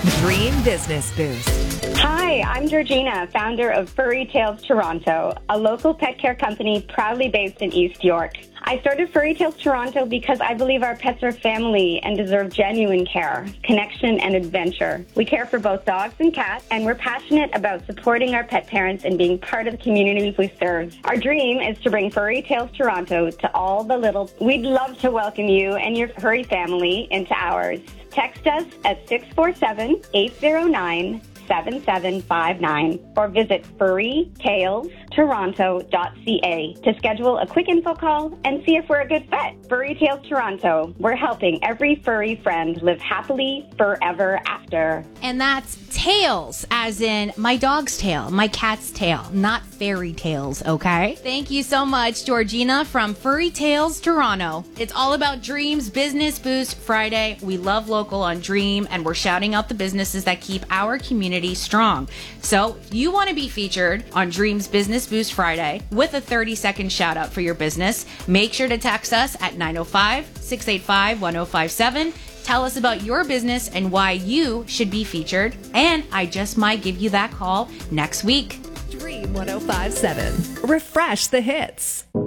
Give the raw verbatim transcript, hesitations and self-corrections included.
Dream Business Boost. Hi, I'm Georgina, founder of Furry Tales Toronto, a local pet care company proudly based in East York. I started Furry Tales Toronto because I believe our pets are family and deserve genuine care, connection, and adventure. We care for both dogs and cats, and we're passionate about supporting our pet parents and being part of the communities we serve. Our dream is to bring Furry Tales Toronto to all the little... We'd love to welcome you and your furry family into ours. Text us at six four seven, eight zero nine, seven seven five nine or visit furry tales toronto dot c a to schedule a quick info call and see if we're a good fit. Furry Tales Toronto, we're helping every furry friend live happily forever after. And that's tails, as in my dog's tail, my cat's tail, not fairy tales, okay? Thank you so much, Georgina from Furry Tales Toronto. It's all about Dreams Business Boost Friday. We love local on Dream, and we're shouting out the businesses that keep our community strong. So if you want to be featured on Dreams Business Boost Friday with a thirty second shout out for your business, make sure to text us at nine oh five, six eight five, one oh five seven. Tell us about your business and why you should be featured. And I just might give you that call next week. Dream one oh five seven. Refresh the hits.